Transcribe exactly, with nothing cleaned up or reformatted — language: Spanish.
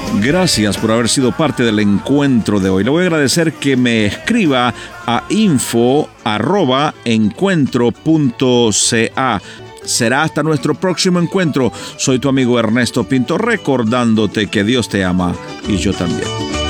Gracias por haber sido parte del encuentro de hoy. Le voy a agradecer que me escriba a info arroba encuentro punto ca. Será hasta nuestro próximo encuentro. Soy tu amigo Ernesto Pinto, recordándote que Dios te ama y yo también.